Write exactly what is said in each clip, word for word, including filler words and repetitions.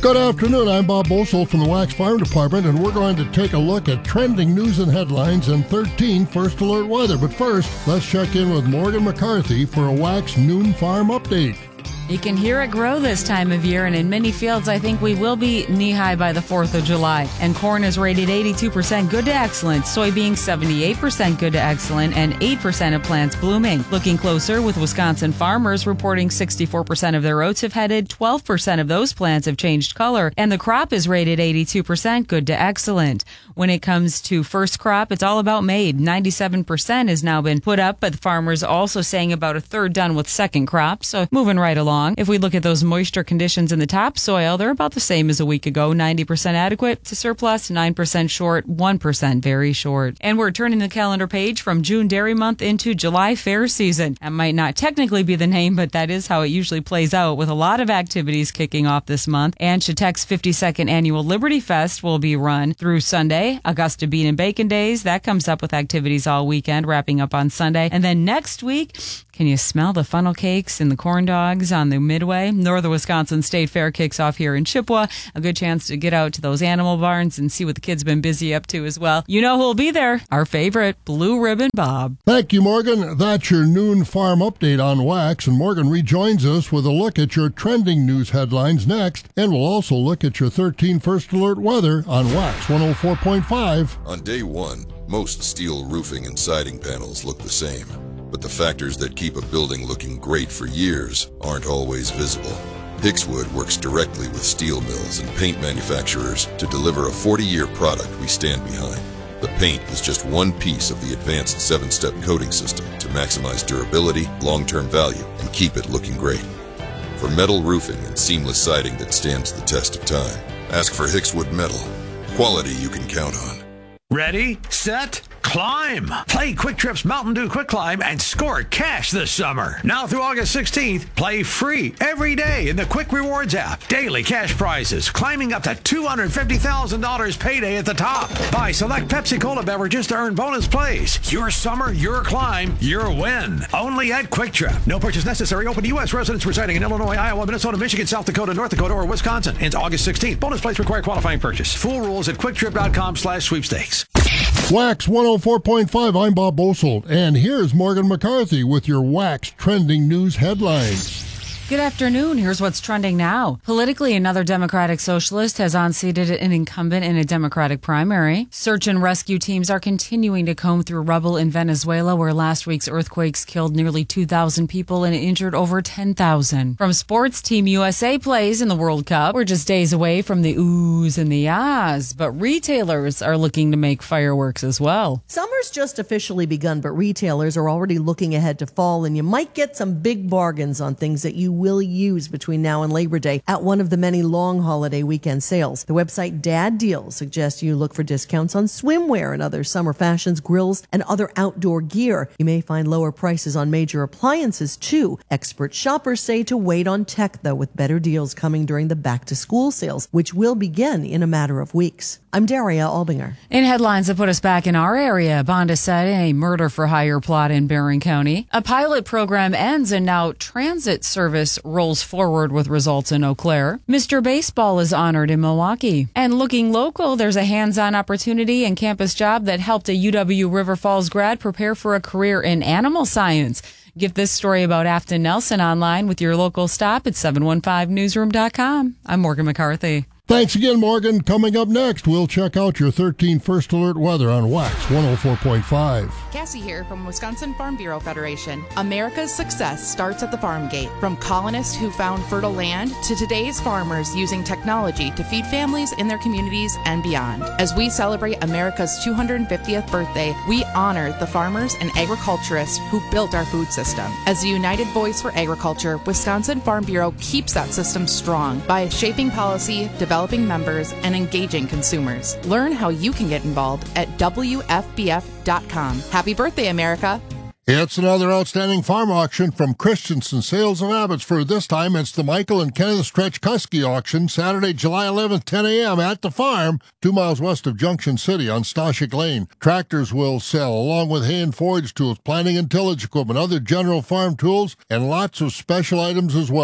Good afternoon, I'm Bob Bosold from the Wax Farm Department, and we're going to take a look at trending news and headlines and thirteen First Alert weather. But first, let's check in with Morgan McCarthy for a Wax Noon Farm update. You can hear it grow this time of year, and in many fields, I think we will be knee-high by the fourth of July. And corn is rated eighty-two percent good to excellent, soybeans seventy-eight percent good to excellent, and eight percent of plants blooming. Looking closer, with Wisconsin farmers reporting sixty-four percent of their oats have headed, twelve percent of those plants have changed color, and the crop is rated eighty-two percent good to excellent. When it comes to first crop, it's all about made. ninety-seven percent has now been put up, but the farmers also saying about a third done with second crop, so moving right along. If we look at those moisture conditions in the topsoil, they're about the same as a week ago. ninety percent adequate to surplus, nine percent short, one percent very short. And we're turning the calendar page from June dairy month into July fair season. That might not technically be the name, but that is how it usually plays out, with a lot of activities kicking off this month. And Chautauqua's fifty-second annual Liberty Fest will be run through Sunday. Augusta Bean and Bacon Days, that comes up with activities all weekend, wrapping up on Sunday. And then next week, can you smell the funnel cakes and the corn dogs on the Midway? Northern Wisconsin State Fair kicks off here in Chippewa. A good chance to get out to those animal barns and see what the kids been busy up to as well. You know who'll be there? Our favorite, Blue Ribbon Bob. Thank you, Morgan. That's your noon farm update on Wax, and Morgan rejoins us with a look at your trending news headlines next, and we'll also look at your thirteen First Alert weather on Wax one oh four point five. On day one, most steel roofing and siding panels look the same. But the factors that keep a building looking great for years aren't always visible. Hixwood works directly with steel mills and paint manufacturers to deliver a forty-year product we stand behind. The paint is just one piece of the advanced seven-step coating system to maximize durability, long-term value, and keep it looking great. For metal roofing and seamless siding that stands the test of time, ask for Hixwood Metal. Quality you can count on. Ready, set, climb. Play Quick Trip's Mountain Dew Quick Climb and score cash this summer. Now through August sixteenth, play free every day in the Quick Rewards app. Daily cash prizes climbing up to two hundred fifty thousand dollars payday at the top. Buy select Pepsi Cola beverages to earn bonus plays. Your summer, your climb, your win. Only at Quick Trip. No purchase necessary. Open to U S residents residing in Illinois, Iowa, Minnesota, Michigan, South Dakota, North Dakota, or Wisconsin. Ends August sixteenth. Bonus plays require qualifying purchase. Full rules at quicktrip.com slash sweepstakes. Wax one oh four point five, I'm Bob Bosold, and here's Morgan McCarthy with your Wax trending news headlines. Good afternoon. Here's what's trending now. Politically, another Democratic socialist has unseated an incumbent in a Democratic primary. Search and rescue teams are continuing to comb through rubble in Venezuela, where last week's earthquakes killed nearly two thousand people and injured over ten thousand. From sports, Team U S A plays in the World Cup. We're just days away from the oohs and the ahs, but retailers are looking to make fireworks as well. Summer's just officially begun, but retailers are already looking ahead to fall, and you might get some big bargains on things that you will use between now and Labor Day at one of the many long holiday weekend sales. The website Dad Deals suggests you look for discounts on swimwear and other summer fashions, grills, and other outdoor gear. You may find lower prices on major appliances, too. Expert shoppers say to wait on tech, though, with better deals coming during the back-to-school sales, which will begin in a matter of weeks. I'm Daria Albinger. In headlines that put us back in our area, Bond is set in a murder-for-hire plot in Barron County. A pilot program ends, and now transit service rolls forward with results in Eau Claire. Mister Baseball is honored in Milwaukee. And looking local, there's a hands-on opportunity and campus job that helped a U W River Falls grad prepare for a career in animal science. Get this story about Afton Nelson online with your local stop at seven one five newsroom dot com. I'm Morgan McCarthy. Thanks again, Morgan. Coming up next, we'll check out your thirteen First Alert weather on Wax one oh four point five. Cassie here from Wisconsin Farm Bureau Federation. America's success starts at the farm gate. From colonists who found fertile land to today's farmers using technology to feed families in their communities and beyond. As we celebrate America's two hundred fiftieth birthday, we honor the farmers and agriculturists who built our food system. As a united voice for agriculture, Wisconsin Farm Bureau keeps that system strong by shaping policy, developing members, and engaging consumers. Learn how you can get involved at W F B F dot com. Happy birthday, America! It's another outstanding farm auction from Christensen Sales of Abbotsford. This time it's the Michael and Kenneth Stretchkuski auction, Saturday, July eleventh, ten a.m. at the farm, two miles west of Junction City on Stoshik Lane. Tractors will sell, along with hay and forage tools, planting and tillage equipment, other general farm tools, and lots of special items as well.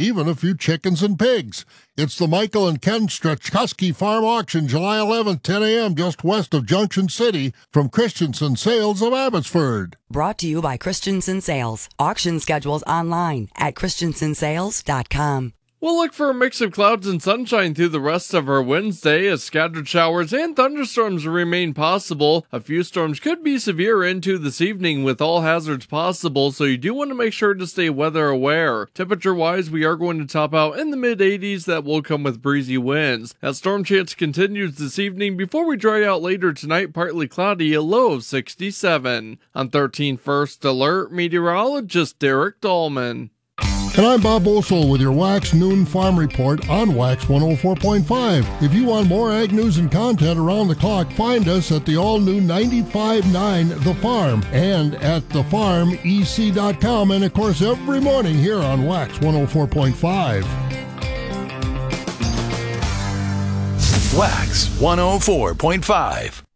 even a few chickens and pigs. It's the Michael and Ken Strachowski Farm Auction, July eleventh, ten a.m., just west of Junction City, from Christensen Sales of Abbotsford. Brought to you by Christensen Sales. Auction schedules online at christensen sales dot com. We'll look for a mix of clouds and sunshine through the rest of our Wednesday as scattered showers and thunderstorms remain possible. A few storms could be severe into this evening with all hazards possible, so you do want to make sure to stay weather aware. Temperature-wise, we are going to top out in the mid eighties that will come with breezy winds. That storm chance continues this evening before we dry out later tonight, partly cloudy, a low of sixty-seven. On thirteen First Alert, meteorologist Derek Dahlman. And I'm Bob Osel with your Wax Noon Farm Report on Wax one oh four point five. If you want more ag news and content around the clock, find us at the all-new ninety-five point nine The Farm and at the farm e c dot com, and of course every morning here on Wax one oh four point five. Wax one oh four point five.